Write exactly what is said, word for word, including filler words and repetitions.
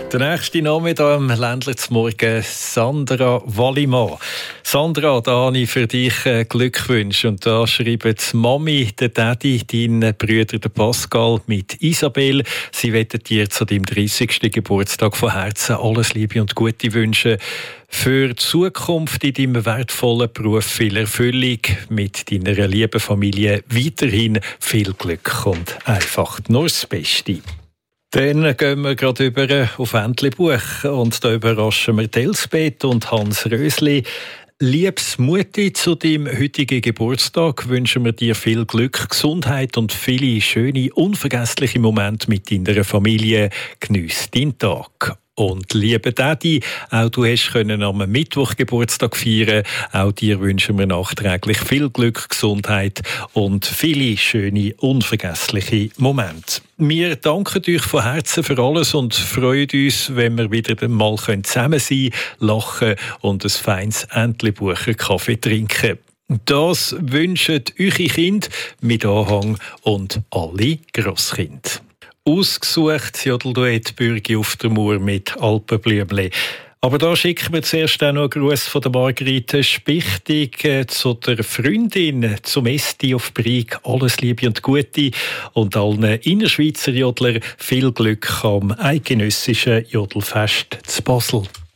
Der nächste Name hier am Ländler zum Morgen, Sandra Wallimann. Sandra, da habe ich für dich Glückwünsche. Und da schreiben die Mami, der Daddy, dein Brüder der Pascal mit Isabel. Sie wollen dir zu deinem dreißigsten Geburtstag von Herzen alles Liebe und Gute wünschen. Für die Zukunft in deinem wertvollen Beruf viel Erfüllung, mit deiner lieben Familie weiterhin viel Glück und einfach nur das Beste. Dann gehen wir gerade über auf Entlebuch und da überraschen wir Elsbeth und Hans Rösli. Liebes Mutti, zu deinem heutigen Geburtstag wünschen wir dir viel Glück, Gesundheit und viele schöne, unvergessliche Momente mit deiner Familie. Geniess deinen Tag. Und liebe Daddy, auch du hast können am Mittwoch Geburtstag feiern. Auch dir wünschen wir nachträglich viel Glück, Gesundheit und viele schöne, unvergessliche Momente. Wir danken euch von Herzen für alles und freuen uns, wenn wir wieder mal zusammen sein können, lachen und ein feines Entlebucher Kaffee trinken. Das wünschen eure Kinder mit Anhang und alle Grosskinder. Ausgesucht Jodelduett Bürgi auf der Mur mit Alpenblümli. Aber da schicken wir zuerst auch noch einen Gruß von der Margarete Spichtig äh, zu der Freundin, zum Esti auf Brig. Alles Liebe und Gute und allen Innerschweizer Jodler viel Glück am eidgenössischen Jodelfest zu Basel.